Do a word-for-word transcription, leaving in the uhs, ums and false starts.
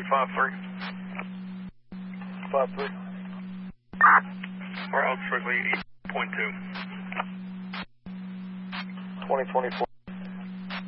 five three. five three. We're out strictly eight point two. twenty twenty-four.